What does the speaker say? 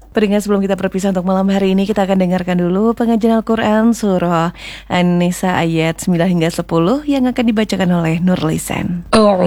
Peringat sebelum kita berpisah untuk malam hari ini, kita akan dengarkan dulu pengajian Al-Quran surah An-Nisa ayat 9 hingga 10 yang akan dibacakan oleh Nur Lisan.